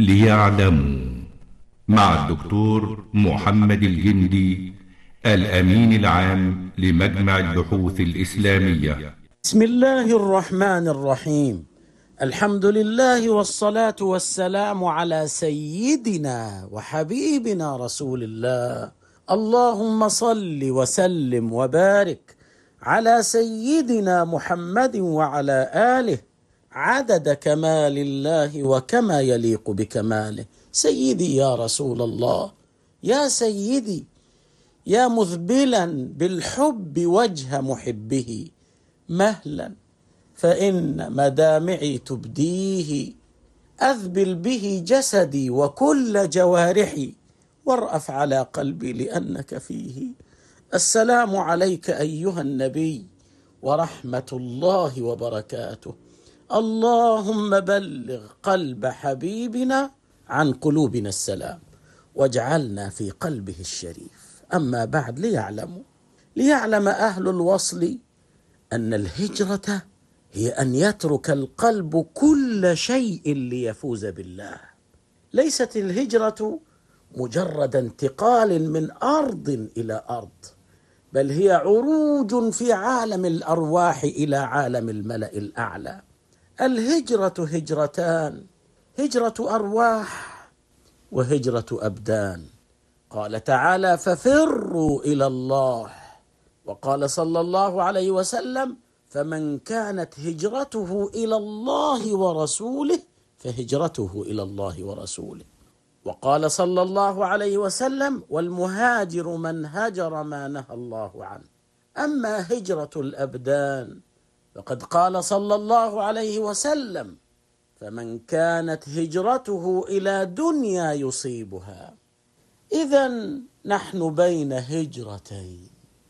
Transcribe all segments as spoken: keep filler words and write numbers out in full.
ليعلموا مع الدكتور محمد الجندي الأمين العام لمجمع البحوث الإسلامية. بسم الله الرحمن الرحيم. الحمد لله والصلاة والسلام على سيدنا وحبيبنا رسول الله. اللهم صل وسلم وبارك على سيدنا محمد وعلى آله عدد كمال الله وكما يليق بكماله. سيدي يا رسول الله، يا سيدي، يا مذبلا بالحب وجه محبه، مهلا فإن مدامعي تبديه، أذبل به جسدي وكل جوارحي، وارأف على قلبي لأنك فيه. السلام عليك أيها النبي ورحمة الله وبركاته. اللهم بلغ قلب حبيبنا عن قلوبنا السلام، واجعلنا في قلبه الشريف. أما بعد، ليعلموا ليعلم أهل الوصل أن الهجرة هي أن يترك القلب كل شيء ليفوز بالله. ليست الهجرة مجرد انتقال من أرض إلى أرض، بل هي عروج في عالم الأرواح إلى عالم الملأ الأعلى. الهجرة هجرتان: هجرة أرواح وهجرة أبدان. قال تعالى: ففروا إلى الله. وقال صلى الله عليه وسلم: فمن كانت هجرته إلى الله ورسوله فهجرته إلى الله ورسوله. وقال صلى الله عليه وسلم: والمهاجر من هجر ما نهى الله عنه. أما هجرة الأبدان فقد قال صلى الله عليه وسلم: فمن كانت هجرته إلى دنيا يصيبها. إذن نحن بين هجرتين،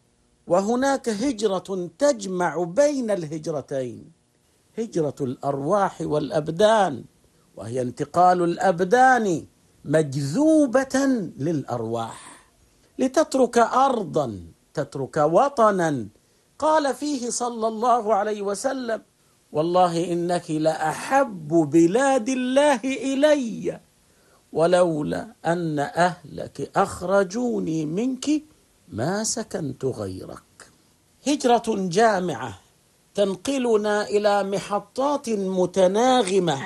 وهناك هجرة تجمع بين الهجرتين: هجرة الأرواح والأبدان، وهي انتقال الأبدان مجذوبة للأرواح لتترك أرضا، تترك وطنا قال فيه صلى الله عليه وسلم: والله إنك لأحب بلاد الله إلي ولولا أن أهلك أخرجوني منك ما سكنت غيرك. هجرة جامعة تنقلنا إلى محطات متناغمة.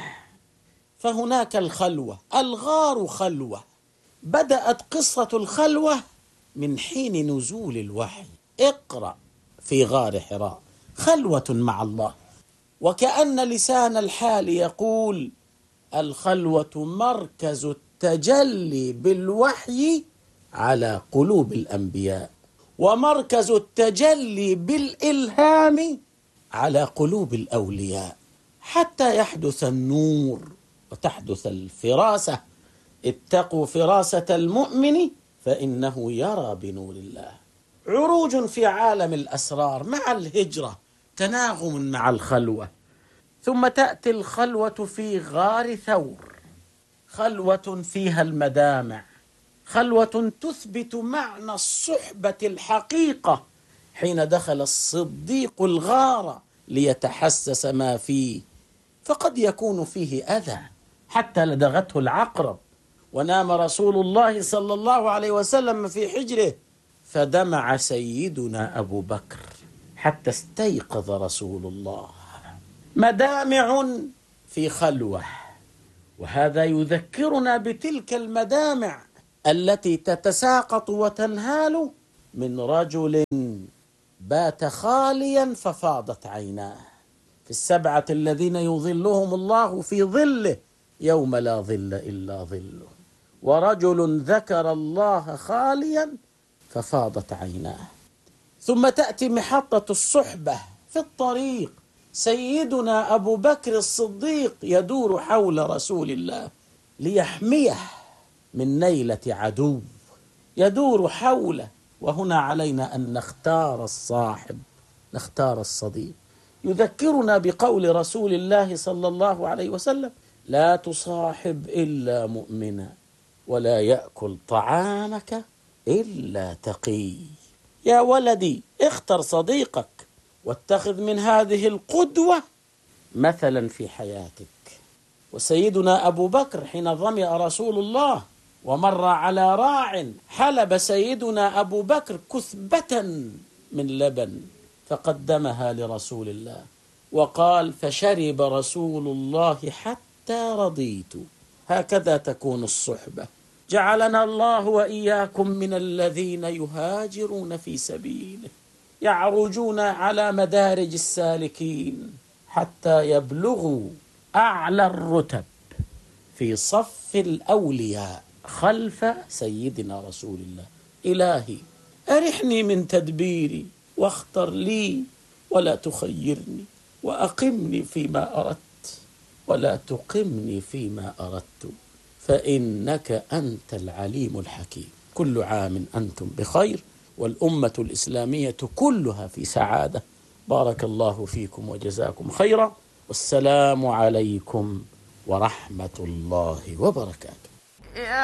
فهناك الخلوة، الغار خلوة. بدأت قصة الخلوة من حين نزول الوحي: اقرأ في غار حراء، خلوة مع الله. وكأن لسان الحال يقول: الخلوة مركز التجلي بالوحي على قلوب الأنبياء، ومركز التجلي بالإلهام على قلوب الأولياء، حتى يحدث النور وتحدث الفراسة. اتقوا فراسة المؤمن فإنه يرى بنور الله. عروج في عالم الأسرار مع الهجرة، تناغم مع الخلوة. ثم تأتي الخلوة في غار ثور، خلوة فيها المدامع، خلوة تثبت معنى الصحبة الحقيقة. حين دخل الصديق الغار ليتحسس ما فيه، فقد يكون فيه أذى حتى لدغته العقرب، ونام رسول الله صلى الله عليه وسلم في حجره، فدمع سيدنا أبو بكر حتى استيقظ رسول الله. مدامع في خلوة، وهذا يذكرنا بتلك المدامع التي تتساقط وتنهال من رجل بات خاليا ففاضت عيناه، في السبعة الذين يظلهم الله في ظله يوم لا ظل إلا ظله. ورجل ذكر الله خاليا ففاضت عيناه. ثم تأتي محطة الصحبة في الطريق: سيدنا أبو بكر الصديق يدور حول رسول الله ليحميه من نيلة عدو، يدور حوله. وهنا علينا أن نختار الصاحب، نختار الصديق. يذكرنا بقول رسول الله صلى الله عليه وسلم: لا تصاحب إلا مؤمنا، ولا يأكل طعامك إلا تقي. يا ولدي، اختر صديقك واتخذ من هذه القدوة مثلا في حياتك. وسيدنا أبو بكر حين ظمأ رسول الله ومر على راع حلب سيدنا أبو بكر كثبة من لبن فقدمها لرسول الله وقال فشرب رسول الله حتى رضيت. هكذا تكون الصحبة. جعلنا الله وإياكم من الذين يهاجرون في سبيله يعرجون على مدارج السالكين حتى يبلغوا أعلى الرتب في صف الأولياء خلف سيدنا رسول الله. إلهي أرحني من تدبيري واختر لي ولا تخيرني، وأقمني فيما أردت ولا تقمني فيما أردت، فإنك أنت العليم الحكيم. كل عام أنتم بخير والأمة الإسلامية كلها في سعادة. بارك الله فيكم وجزاكم خيرا، والسلام عليكم ورحمة الله وبركاته.